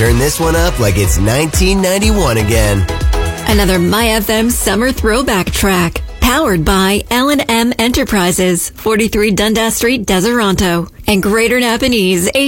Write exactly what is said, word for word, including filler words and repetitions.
turn this one up like it's nineteen ninety-one again. Another My F M summer throwback track. Powered by L and M Enterprises, forty-three Dundas Street, Deseronto, and Greater Napanese.